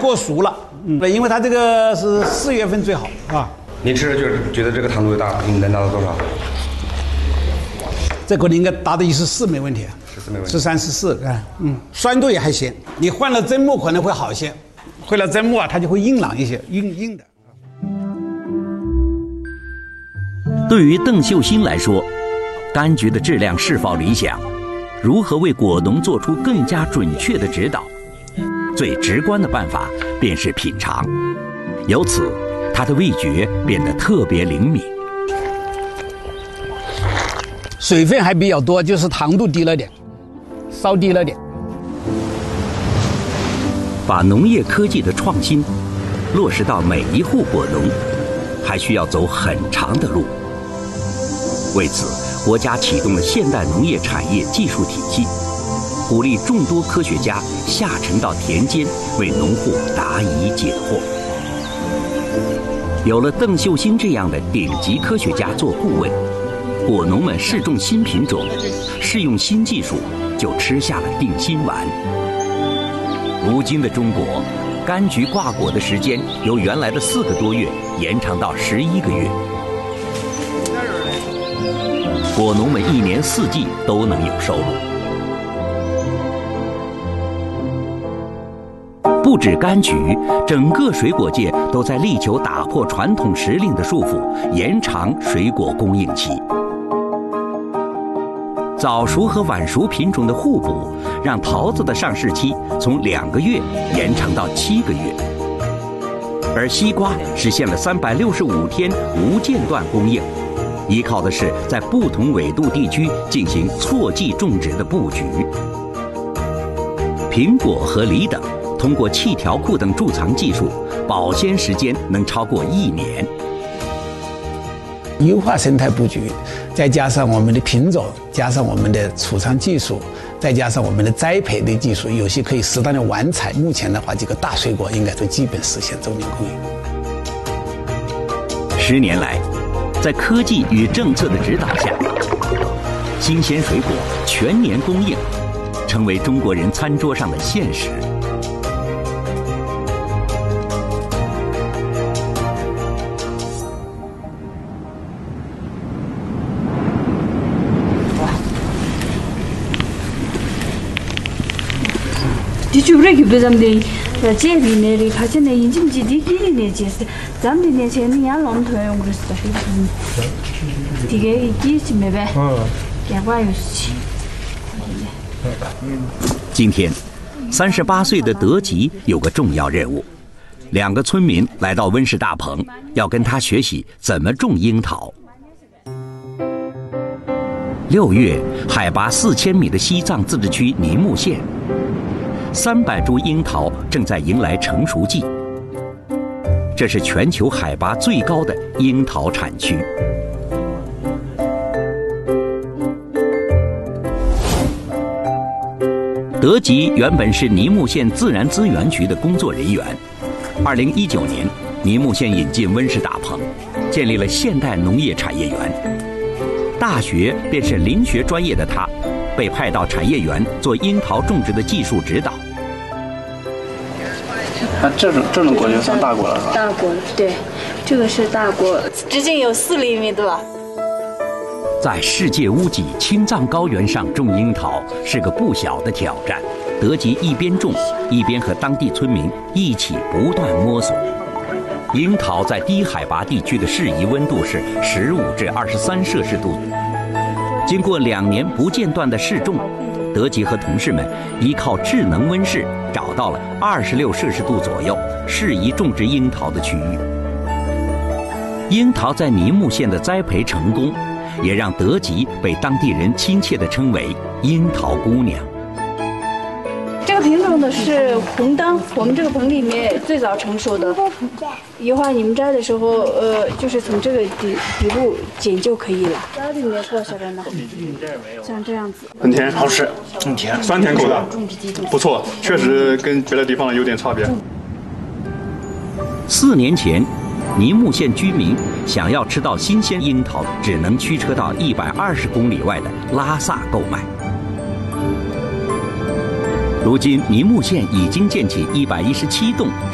过熟了，因为它这个是4月份最好啊。 你吃了觉得这个糖度能达到多少？ 这可能应该达到14没问题 ，14没问题 ，13、14啊，酸度也还行。你换了砧木可能会好一些，换了砧木啊，它就会硬朗一些，硬的。 对于邓秀新来说，柑橘的质量是否理想，如何为果农做出更加准确的指导，最直观的办法便是品尝。由此，他的味觉变得特别灵敏。 水分还比较多，就是糖度低了点，稍低了点。 把农业科技的创新落实到每一户果农，还需要走很长的路。为此，国家启动了现代农业产业技术体系，鼓励众多科学家下沉到田间，为农户答疑解惑。有了邓秀新这样的顶级科学家做顾问，果农们试种新品种，试用新技术，就吃下了定心丸。如今的中国，柑橘挂果的时间由原来的4个多月延长到11个月。果农们1年4季都能有收入。不止柑橘，整个水果界都在力求打破传统时令的束缚，延长水果供应期。早熟和晚熟品种的互补，让桃子的上市期从2个月延长到7个月，而西瓜实现了365天无间断供应，依靠的是在不同纬度地区进行错季种植的布局。苹果和梨等通过气条库等贮藏技术，保鲜时间能超过1年。 优化生态布局，再加上我们的品种，加上我们的储藏技术，再加上我们的栽培的技术，有些可以适当的晚采。目前的话，几个大水果应该都基本实现周年供应。 10年来，在科技与政策的指导下，新鲜水果全年供应，成为中国人餐桌上的现实。 뒤쪽으로 기부점들 제비네리 가전에 인증지디 기리네 제스 잠디네 제니 야론 토용 그랬어. 이게 이기지매배. 야과유시. 今天，38岁的德吉有个重要任务，2个村民来到温室大棚，要跟他学习怎么种樱桃。6月，海拔4000米的西藏自治区尼木县，300株樱桃正在迎来成熟季。这是全球海拔最高的樱桃产区。德吉原本是尼木县自然资源局的工作人员。2019年，尼木县引进温室大棚，建立了现代农业产业园。大学便是林学专业的他，被派到产业园做樱桃种植的技术指导。 那这种果就算大果了是吧？ 大果，对，这个是大果，直径有4厘米，对吧？ 在世界屋脊青藏高原上种樱桃是个不小的挑战。德吉一边种，一边和当地村民一起不断摸索。樱桃在低海拔地区的适宜温度是15至23摄氏度。经过2年不间断的试种，德吉和同事们依靠智能温室找到了26摄氏度左右适宜种植樱桃的区域。樱桃在尼木县的栽培成功，也让德吉被当地人亲切地称为樱桃姑娘。 这个品种的是红灯，我们这个棚里面最早成熟的。一会儿你们摘的时候，就是从这个底部剪就可以了。家里面过下来呢，像这样子。 很甜，好吃，很甜，酸甜口的，不错，确实跟别的地方有点差别。 4年前，尼木县居民想要吃到新鲜樱桃，只能驱车到120公里外的拉萨购买。如今，尼木县已经建起117栋